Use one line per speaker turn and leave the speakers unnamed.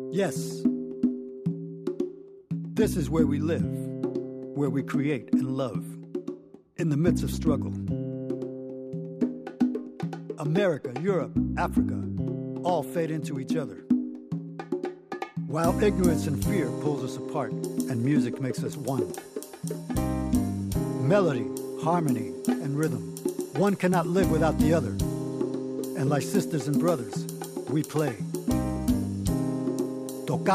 Yes. This is where we live, where we create and love, in the midst of struggle. America, Europe, Africa, all fade into each other. While ignorance and fear pulls us apart, and music makes us one. Melody, harmony, and rhythm. One cannot live without the other. And like sisters and brothers, we play. Tocamos.